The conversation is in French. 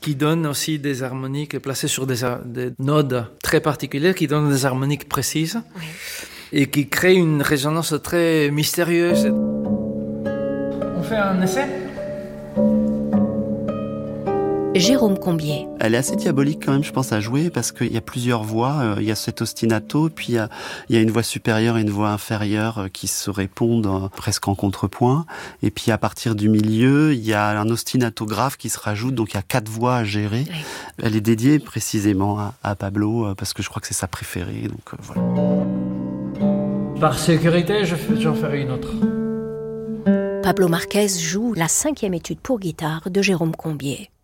qui donne aussi des harmoniques placées sur des nodes très particulières qui donnent des harmoniques précises et qui créent une résonance très mystérieuse. On fait un essai ? Jérôme Combier. Elle est assez diabolique quand même, je pense, à jouer parce qu'il y a plusieurs voix. Il y a cet ostinato, puis il y a une voix supérieure et une voix inférieure qui se répondent presque en contrepoint. Et puis à partir du milieu, il y a un ostinato grave qui se rajoute, donc il y a 4 voix à gérer. Oui. Elle est dédiée précisément à Pablo parce que je crois que c'est sa préférée. Donc voilà. Par sécurité, j'en ferai une autre. Pablo Marquez joue la 5e étude pour guitare de Jérôme Combier.